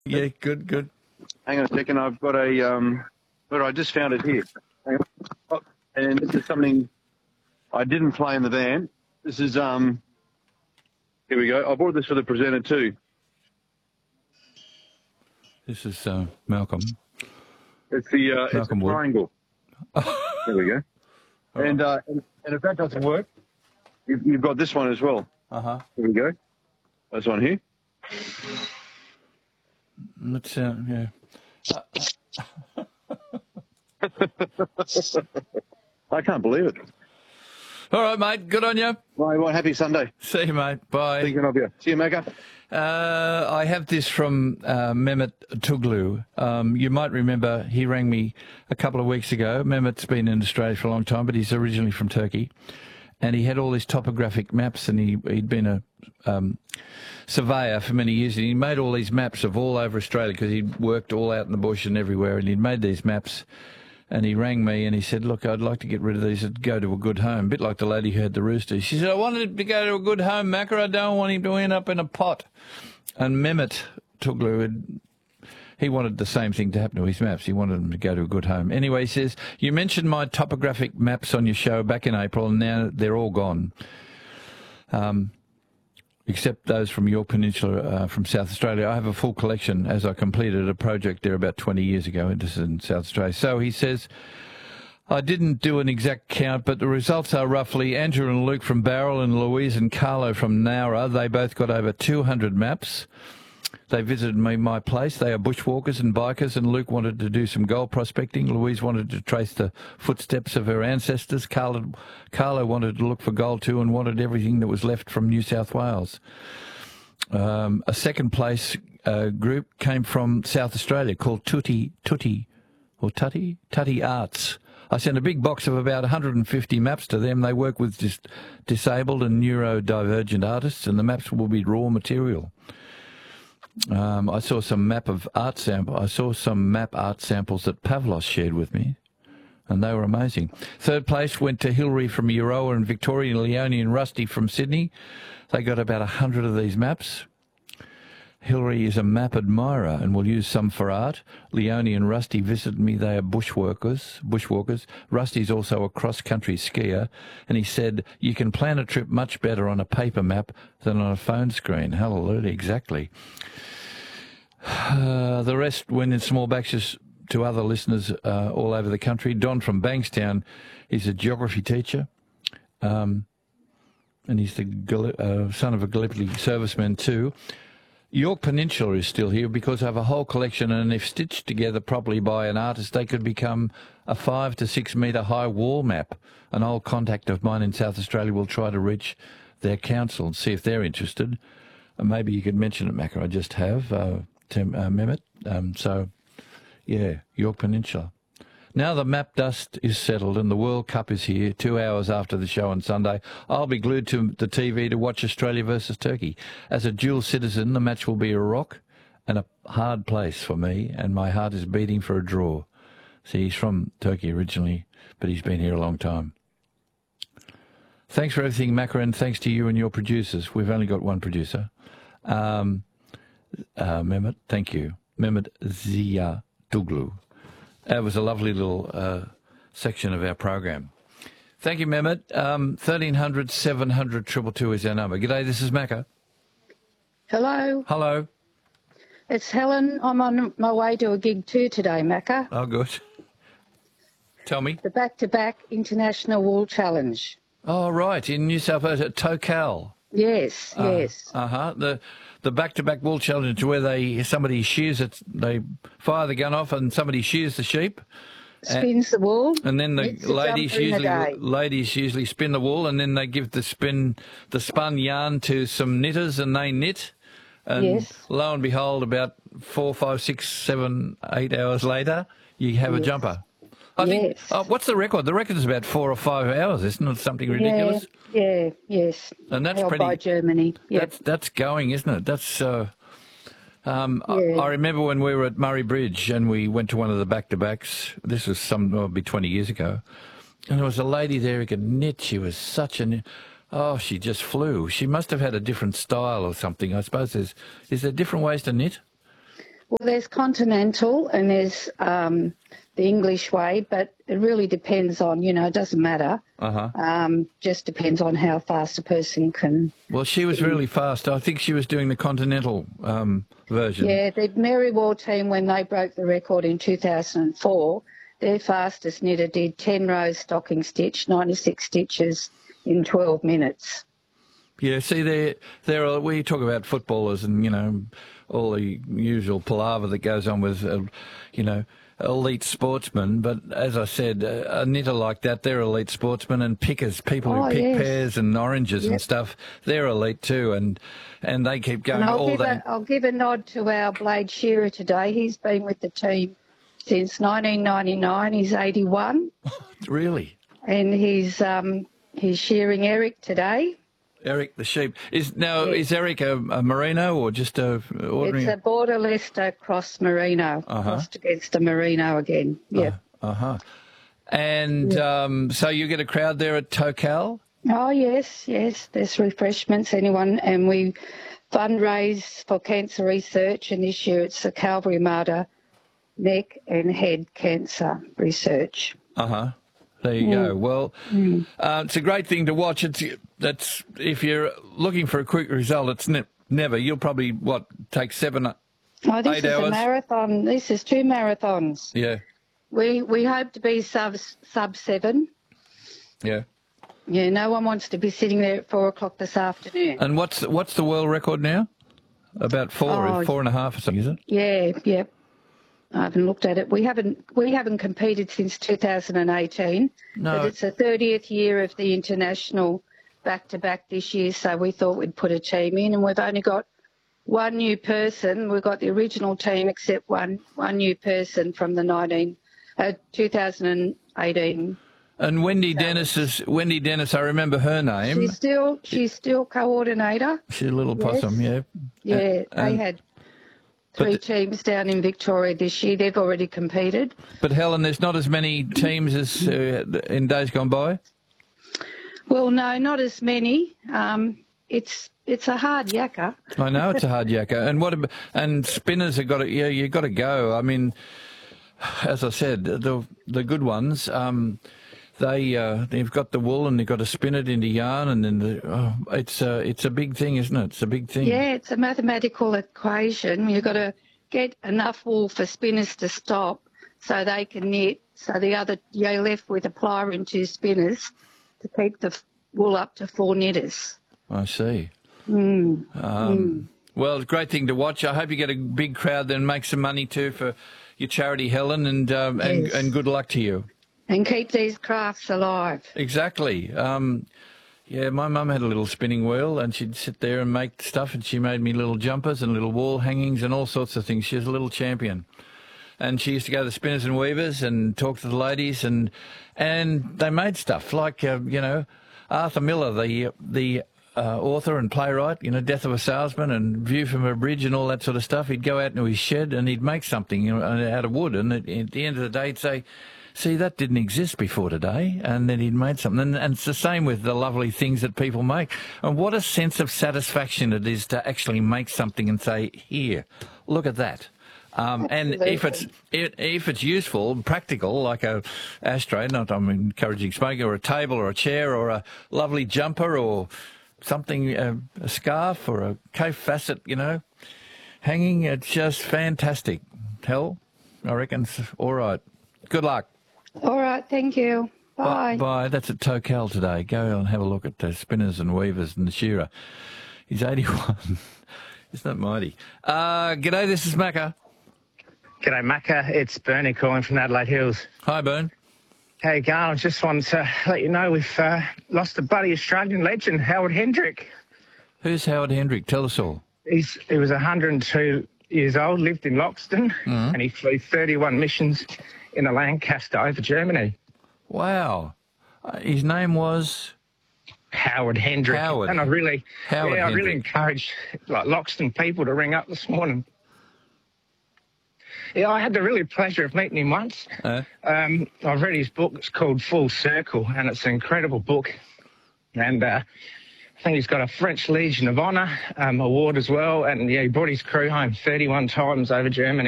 Yeah, good, good. Hang on a second. I've got a where I just found it here. Hang on. Oh, and this is something I didn't play in the van. This is here we go. I bought this for the presenter too. This is Malcolm. It's the Malcolm Wood. triangle. There we go. And if that doesn't work, you've got this one as well. Here we go. This one here. Let's yeah. I can't believe it. All right, mate. Good on you. Well, happy Sunday. See you, mate. Bye. Thinking of you. See you, Macca. I have this from Mehmet Tuglu. You might remember he rang me a couple of weeks ago. Mehmet's been in Australia for a long time, but he's originally from Turkey. And he had all these topographic maps, and he'd been a surveyor for many years, and he made all these maps of all over Australia because he'd worked all out in the bush and everywhere, and he'd made these maps. And he rang me and he said, look, I'd like to get rid of these and go to a good home, a bit like the lady who had the rooster. She said, I wanted to go to a good home, Macca. I don't want him to end up in a pot. And Mehmet Tuglu, he wanted the same thing to happen to his maps. He wanted them to go to a good home. Anyway, he says, you mentioned my topographic maps on your show back in April, and now they're all gone. Except those from York Peninsula from South Australia. I have a full collection as I completed a project there about 20 years ago. This is in South Australia. So he says, I didn't do an exact count, but the results are roughly Andrew and Luke from Barrel and Louise and Carlo from Nowra. They both got over 200 maps. They visited my place. They are bushwalkers and bikers, and Luke wanted to do some gold prospecting. Louise wanted to trace the footsteps of her ancestors. Carlo wanted to look for gold too and wanted everything that was left from New South Wales. A second place group came from South Australia called Tutti Arts. I sent a big box of about 150 maps to them. They work with disabled and neurodivergent artists, and the maps will be raw material. I saw some map art samples that Pavlos shared with me, and they were amazing. Third place went to Hillary from Euroa and Victoria, and Leonie and Rusty from Sydney. They got about 100 of these maps. Hillary is a map admirer and will use some for art. Leonie and Rusty visited me. They are bushwalkers. Rusty's also a cross-country skier, and he said, you can plan a trip much better on a paper map than on a phone screen. Hallelujah, exactly. The rest went in small batches to other listeners all over the country. Don from Bankstown is a geography teacher, and he's the son of a Gallipoli serviceman too. York Peninsula is still here because I have a whole collection, and if stitched together properly by an artist, they could become a 5 to 6 metre high wall map. An old contact of mine in South Australia will try to reach their council and see if they're interested. Maybe you could mention it, Macca. I just have, Mehmet. So, yeah, York Peninsula. Now the map dust is settled and the World Cup is here, 2 hours after the show on Sunday. I'll be glued to the TV to watch Australia versus Turkey. As a dual citizen, the match will be a rock and a hard place for me, and my heart is beating for a draw. See, he's from Turkey originally, but he's been here a long time. Thanks for everything, Macca, and thanks to you and your producers. We've only got one producer. Mehmet, thank you. Mehmet Zia Tuglu. That was a lovely little section of our program. Thank you, Mehmet. 1300 700 222 is our number. G'day, this is Macca. Hello. Hello. It's Helen. I'm on my way to a gig too today, Macca. Oh, good. Tell me. The back-to-back International Wool Challenge. Oh, right, in New South Wales at Tocal. Yes, yes. The back-to-back wool challenge where somebody shears it, they fire the gun off and somebody shears the sheep. Spins the wool. And then the ladies usually spin the wool, and then they give the spun yarn to some knitters and they knit. And yes. Lo and behold, about 4, 5, 6, 7, 8 hours later, you have a jumper. I think, what's the record? The record is about 4 or 5 hours, isn't it? Something ridiculous. Yes. And that's held pretty. By Germany. Yep. That's going, isn't it? That's. I remember when we were at Murray Bridge and we went to one of the back-to-backs. This was be 20 years ago, and there was a lady there who could knit. She was such a. Oh, she just flew. She must have had a different style or something. I suppose is there different ways to knit? Well, there's continental and there's the English way, but it really depends on, it doesn't matter. Just depends on how fast a person can. Well, she was really fast. I think she was doing the continental version. Yeah, the Mary Ward team, when they broke the record in 2004, their fastest knitter did 10 rows stocking stitch, 96 stitches in 12 minutes. Yeah, see, we talk about footballers and, all the usual palaver that goes on with, elite sportsmen. But as I said, a knitter like that, they're elite sportsmen, and pickers, people who pick pears and oranges and stuff, they're elite too, and they keep going all day. I'll give a nod to our Blade Shearer today. He's been with the team since 1999. He's 81. Really? And he's shearing Eric today. Eric the sheep. Is Eric a merino or just a ordinary? It's a Border Leicester cross merino, crossed against a merino again. Yeah. And so you get a crowd there at Tocal? Oh yes. There's refreshments. And we fundraise for cancer research. And this year it's the Calvary Mater neck and head cancer research. There you go. Well, it's a great thing to watch. That's if you're looking for a quick result, it's never. You'll probably take 7, 8 hours. This is a marathon. This is 2 marathons. Yeah. We hope to be sub 7. Yeah. Yeah. No one wants to be sitting there at 4:00 this afternoon. And what's the world record now? About 4.5 or something, is it? Yeah. Yep. I haven't looked at it. We haven't competed since 2018. No. But it's the 30th year of the international back-to-back this year, so we thought we'd put a team in, and we've only got one new person. We've got the original team except one new person from the 2018. And Wendy Dennis, I remember her name. She's still coordinator. She's a little possum, yeah. Yeah, they had 3 teams down in Victoria this year. They've already competed. But Helen, there's not as many teams as in days gone by? Well, no, not as many. It's a hard yakka. I know it's a hard yakka. And spinners have got to, you've got to go. I mean, as I said, the good ones, they've got the wool and they've got to spin it into yarn, and then it's a big thing, isn't it? It's a big thing. Yeah, it's a mathematical equation. You've got to get enough wool for spinners to stop so they can knit. So you're left with a plier and 2 spinners to keep the wool up to 4 knitters. I see. Well, it's a great thing to watch. I hope you get a big crowd then, make some money too for your charity, Helen, and good luck to you. And keep these crafts alive. Exactly. Yeah, my mum had a little spinning wheel, and she'd sit there and make stuff, and she made me little jumpers and little wall hangings and all sorts of things. She was a little champion. And she used to go to the Spinners and Weavers and talk to the ladies, and they made stuff like, Arthur Miller, the author and playwright, Death of a Salesman and View from a Bridge and all that sort of stuff. He'd go out into his shed and he'd make something out of wood, and at the end of the day he'd say, see, that didn't exist before today, and then he'd made something. And it's the same with the lovely things that people make. And what a sense of satisfaction it is to actually make something and say, here, look at that. And if it's useful, practical, like a ashtray, not I'm encouraging smoking, or a table or a chair or a lovely jumper or something, a scarf or a Cape facet, hanging, it's just fantastic. Hell, I reckon it's all right. Good luck. All right, thank you. Bye. Bye. That's at Tocal today. Go and have a look at the Spinners and Weavers and the Shearer. He's 81. Isn't that mighty? G'day, this is Macca. G'day, Macca. It's Bernie calling from Adelaide Hills. Hi, Bern. How you going? I just wanted to let you know we've lost a buddy Australian legend, Howard Hendrick. Who's Howard Hendrick? Tell us all. He was 102 years old, lived in Loxton, and he flew 31 missions in a Lancaster over Germany. Wow. His name was? Howard Hendrick. Howard. And I really Hendrick. encourage Loxton people to ring up this morning. Yeah, I had the really pleasure of meeting him once. I've read his book. It's called Full Circle, and it's an incredible book. And I think he's got a French Legion of Honour award as well. And, yeah, he brought his crew home 31 times over Germany.